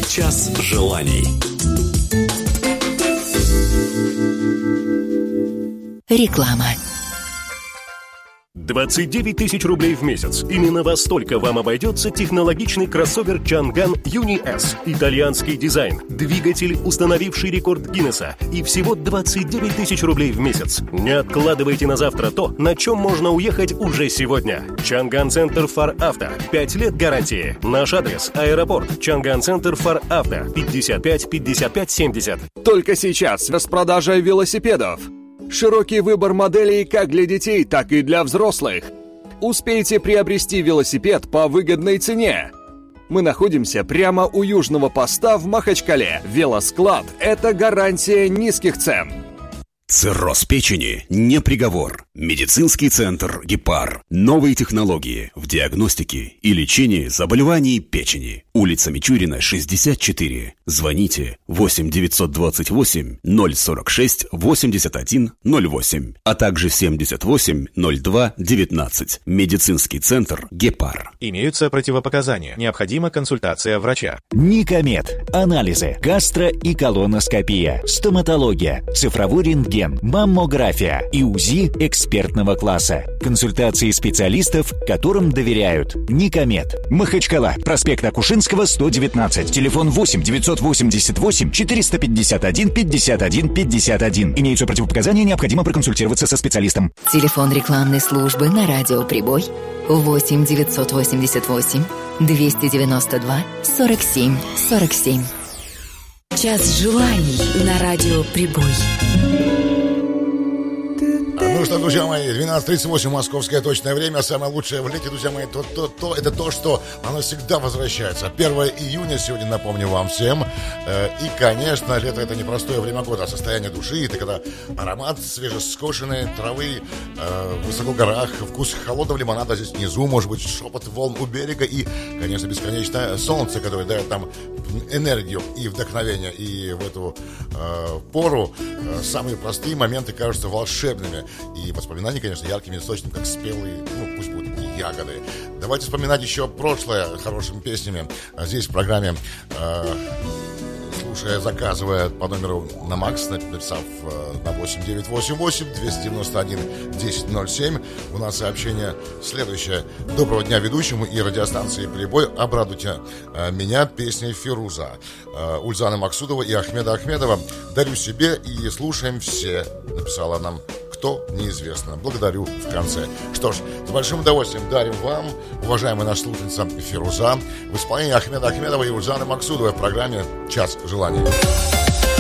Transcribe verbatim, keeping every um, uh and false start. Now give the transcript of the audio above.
Час желаний. Реклама. двадцать девять тысяч рублей в месяц. Именно во столько вам обойдется технологичный кроссовер Чанган Юни эс. Итальянский дизайн, двигатель, установивший рекорд Гиннесса. И всего двадцать девять тысяч рублей в месяц. Не откладывайте на завтра то, на чем можно уехать уже сегодня. Чанган Центр Фар Авто. пять лет гарантии. Наш адрес: аэропорт. Чанган Центр Фар Авто. пятьдесят пять пятьдесят пять семьдесят. Только сейчас распродажа велосипедов. Широкий выбор моделей как для детей, так и для взрослых. Успейте приобрести велосипед по выгодной цене. Мы находимся прямо у южного поста в Махачкале. Велосклад – это гарантия низких цен. Цирроз печени не приговор. Медицинский центр «Гепар». Новые технологии в диагностике и лечении заболеваний печени. Улица Мичурина, шестьдесят четыре. Звоните восемь девятьсот двадцать восемь ноль сорок шесть восемьдесят один ноль восемь, а также семьдесят восемь ноль два девятнадцать. Медицинский центр «Гепар». Имеются противопоказания. Необходима консультация врача. Никомед. Анализы. Гастро- и колоноскопия. Стоматология. Цифровой рентген. Маммография. И УЗИ экспертного класса. Консультации специалистов, которым доверяют. Никомед. Махачкала. Проспект Акушинского, сто девятнадцать. Телефон восемь девятьсот восемьдесят восемь четыреста пятьдесят один пятьдесят один пятьдесят один. Имеются противопоказания, необходимо проконсультироваться со специалистом. Телефон рекламной службы на радио «Прибой» восемь девятьсот восемьдесят восемь двести девяносто два сорок семь сорок семь. Час желаний на радио «Прибой». Ну что, друзья мои, двенадцать тридцать восемь московское точное время. Самое лучшее в лете, друзья мои, то, то, то, это то, что оно всегда возвращается. первое июня сегодня, напомню вам всем. И, конечно, лето — это непростое время года, а состояние души. Это когда аромат свежескошенной травы высоко в горах, вкус холодного лимонада здесь внизу, может быть, шепот волн у берега и, конечно, бесконечное солнце, которое дает нам энергию и вдохновение. И в эту э, пору э, самые простые моменты кажутся волшебными. И воспоминания, конечно, яркими источниками, как спелые, ну, пусть будут не ягоды. Давайте вспоминать еще прошлое хорошими песнями. Здесь в программе, э, слушая, заказывая по номеру на Макс, написав э, на восемь девятьсот восемьдесят восемь двести девяносто один десять ноль семь. У нас сообщение следующее. Доброго дня ведущему и радиостанции «Прибой». Обрадуйте э, меня песней Фируза, э, Ульзана Максудова и Ахмеда Ахмедова. Дарю себе и слушаем все, написала нам. Кто, неизвестно. Благодарю в конце. Что ж, с большим удовольствием дарим вам, уважаемая наша слушательница Фируза, в исполнении Ахмеда Ахмедова и Ульзаны Максудовой в программе «Час желаний».